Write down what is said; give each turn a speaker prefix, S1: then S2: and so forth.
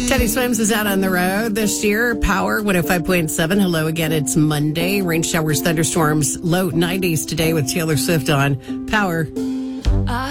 S1: Teddy Swims is out on the road this year. Power 105.7. Hello again. It's Monday. Rain showers, thunderstorms, low 90s today with Taylor Swift on Power.